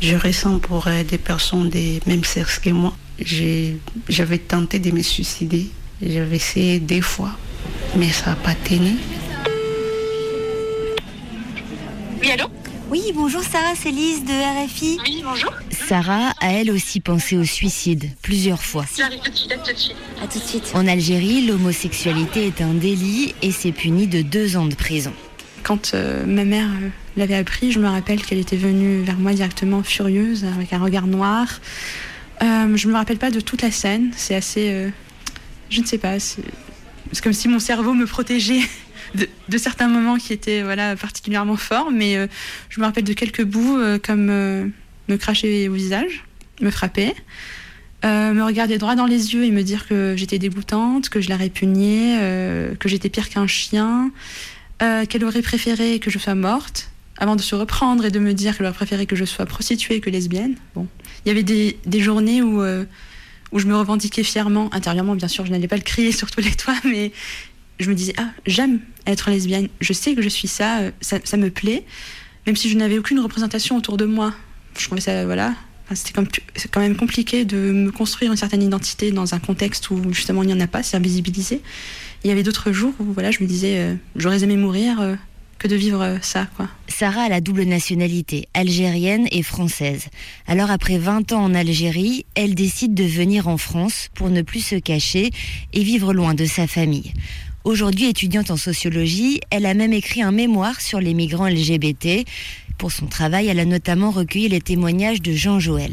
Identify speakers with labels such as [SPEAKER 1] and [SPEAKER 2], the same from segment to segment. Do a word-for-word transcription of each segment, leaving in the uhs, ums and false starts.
[SPEAKER 1] je ressens pour euh, des personnes des mêmes sexes que moi. J'ai, j'avais tenté de me suicider. J'avais essayé deux fois, mais ça n'a pas tenu.
[SPEAKER 2] Oui, allô ?
[SPEAKER 3] Oui, bonjour Sarah, c'est Lise de R F I.
[SPEAKER 2] Oui, bonjour.
[SPEAKER 3] Sarah a elle aussi pensé au suicide, plusieurs fois.
[SPEAKER 2] J'arrive tout de suite, à tout de suite.
[SPEAKER 3] À tout de suite. En Algérie, l'homosexualité est un délit et c'est puni de deux ans de prison.
[SPEAKER 4] Quand euh, ma mère euh, l'avait appris, je me rappelle qu'elle était venue vers moi directement furieuse, avec un regard noir. Euh, je ne me rappelle pas de toute la scène, c'est assez... Euh, je ne sais pas, c'est, c'est comme si mon cerveau me protégeait de, de certains moments qui étaient voilà, particulièrement forts, mais euh, je me rappelle de quelques bouts euh, comme euh, me cracher au visage, me frapper, euh, me regarder droit dans les yeux et me dire que j'étais dégoûtante, que je la répugnais, euh, que j'étais pire qu'un chien, euh, qu'elle aurait préféré que je sois morte, avant de se reprendre et de me dire qu'elle aurait préféré que je sois prostituée que lesbienne. Bon. Il y avait des, des journées où, euh, où je me revendiquais fièrement, intérieurement bien sûr, je n'allais pas le crier sur tous les toits, mais je me disais, ah, j'aime être lesbienne, je sais que je suis ça, ça, ça me plaît, même si je n'avais aucune représentation autour de moi. Je trouvais ça, voilà, enfin, c'était comme, c'est quand même compliqué de me construire une certaine identité dans un contexte où justement il n'y en a pas, c'est invisibilisé. Il y avait d'autres jours où voilà, je me disais, euh, j'aurais aimé mourir euh, que de vivre ça, quoi.
[SPEAKER 3] Sarah a la double nationalité, algérienne et française. Alors après vingt ans en Algérie, elle décide de venir en France pour ne plus se cacher et vivre loin de sa famille. Aujourd'hui étudiante en sociologie, elle a même écrit un mémoire sur les migrants L G B T. Pour son travail, elle a notamment recueilli les témoignages de Jean Joël.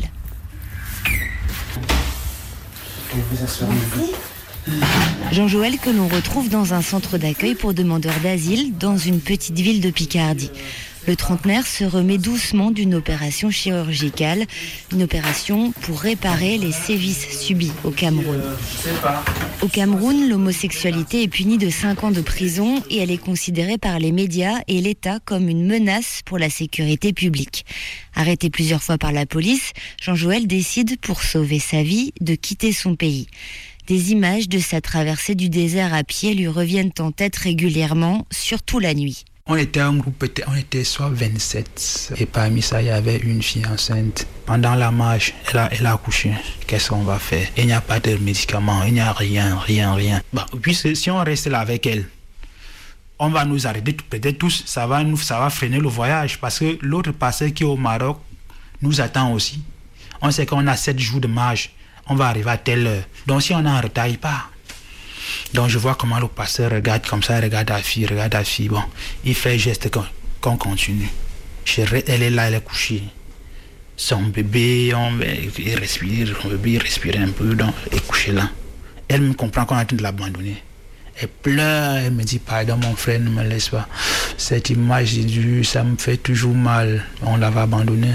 [SPEAKER 3] Jean Joël que l'on retrouve dans un centre d'accueil pour demandeurs d'asile dans une petite ville de Picardie. Le trentenaire se remet doucement d'une opération chirurgicale, une opération pour réparer les sévices subis au Cameroun. Au Cameroun, l'homosexualité est punie de cinq ans de prison et elle est considérée par les médias et l'État comme une menace pour la sécurité publique. Arrêté plusieurs fois par la police, Jean Joël décide, pour sauver sa vie, de quitter son pays. Des images de sa traversée du désert à pied lui reviennent en tête régulièrement, surtout la nuit.
[SPEAKER 5] On était un groupe, on était soit vingt-sept. Et parmi ça, il y avait une fille enceinte. Pendant la marche, elle a, elle a accouché. Qu'est-ce qu'on va faire? Il n'y a pas de médicaments, il n'y a rien, rien, rien. Bah, puis si on reste là avec elle, on va nous arrêter peut-être tous. Ça va, nous, ça va freiner le voyage. Parce que l'autre passeur qui est au Maroc nous attend aussi. On sait qu'on a sept jours de marche. On va arriver à telle heure. Donc si on est en retard, il part. Donc je vois comment le pasteur regarde comme ça, regarde la fille, regarde la fille. Bon, il fait geste qu'on, qu'on continue. Je, elle est là, elle est couchée. Son bébé, on, il respire, son bébé il respire un peu, donc elle est couchée là. Elle me comprend qu'on est en train de l'abandonner. Elle pleure, elle me dit pardon mon frère, ne me laisse pas. Cette image de Dieu, ça me fait toujours mal. On l'avait abandonnée.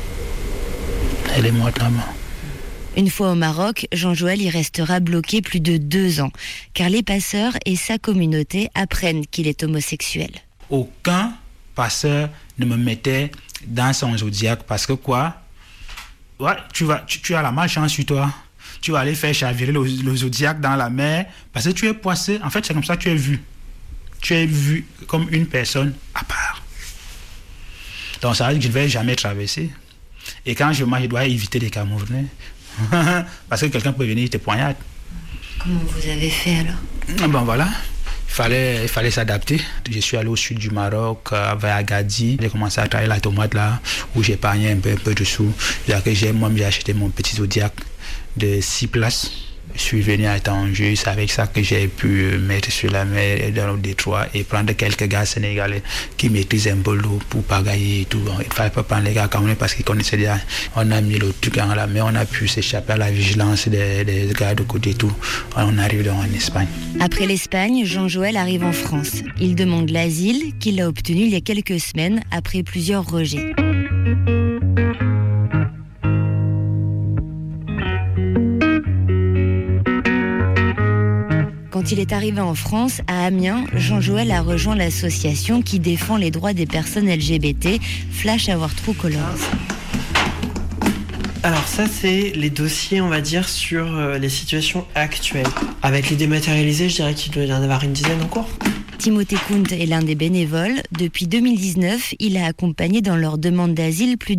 [SPEAKER 5] Elle est morte là-bas.
[SPEAKER 3] Une fois au Maroc, Jean Joël y restera bloqué plus de deux ans, car les passeurs et sa communauté apprennent qu'il est homosexuel.
[SPEAKER 5] Aucun passeur ne me mettait dans son zodiaque parce que quoi? Ouais, tu, vas, tu, tu as la malchance sur toi. Tu vas aller faire chavirer le, le zodiaque dans la mer parce que tu es poissé. En fait, c'est comme ça que tu es vu. Tu es vu comme une personne à part. Donc ça veut dire que je ne vais jamais traverser. Et quand je mange, je dois éviter les Camerounais. Parce que quelqu'un peut venir te poignarde.
[SPEAKER 3] Comment vous avez fait alors?
[SPEAKER 5] Bon voilà, il fallait, il fallait s'adapter. Je suis allé au sud du Maroc, euh, vers Agadir. J'ai commencé à travailler la tomate là, où j'ai épargné un peu, un peu de sous. J'ai, moi, j'ai acheté mon petit zodiaque de six places. Je suis venu à Tanger, c'est avec ça que j'ai pu mettre sur la mer et dans le détroit et prendre quelques gars sénégalais qui maîtrisent un peu l'eau pour pagailler et tout. Bon, il ne fallait pas prendre les gars comme nous parce qu'ils connaissaient déjà. On a mis le truc dans la mer, on a pu s'échapper à la vigilance des, des gars de côté et tout. On arrive donc en Espagne.
[SPEAKER 3] Après l'Espagne, Jean Joël arrive en France. Il demande l'asile qu'il a obtenu il y a quelques semaines après plusieurs rejets. Quand il est arrivé en France, à Amiens, Jean Joël a rejoint l'association qui défend les droits des personnes L G B T, Flash Our True Colors.
[SPEAKER 6] Alors ça, c'est les dossiers, on va dire, sur euh, les situations actuelles. Avec les dématérialisés, je dirais qu'il doit y en avoir une dizaine en cours.
[SPEAKER 3] Timothée Kunt est l'un des bénévoles. Depuis deux mille dix-neuf, il a accompagné dans leur demande d'asile plus